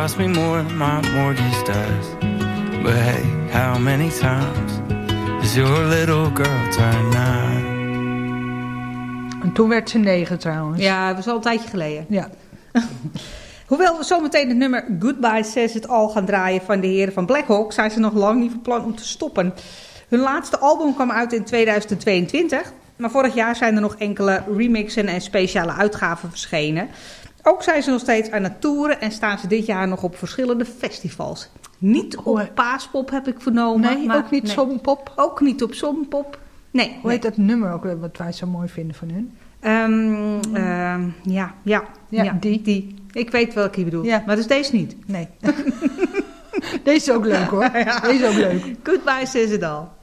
cost me more than my mortgage does. But hey, how many times does your little girl turn 9? En toen werd ze 9 trouwens. Ja, dat was al een tijdje geleden. Ja. Hoewel we zometeen het nummer Goodbye Says It All gaan draaien van de heren van Black Hawk, zijn ze nog lang niet van plan om te stoppen. Hun laatste album kwam uit in 2022, maar vorig jaar zijn er nog enkele remixen en speciale uitgaven verschenen. Ook zijn ze nog steeds aan het toeren en staan ze dit jaar nog op verschillende festivals. Niet op Paaspop heb ik vernomen. Nee, maar, ook niet Songpop? Ook niet op Songpop. Nee. Hoe heet dat nummer ook wat wij zo mooi vinden van hun? Ja, die. Ik weet welke je bedoelt, maar dus deze niet. Nee. Deze is ook leuk hoor. Deze is ook leuk. Goodbye Says It All.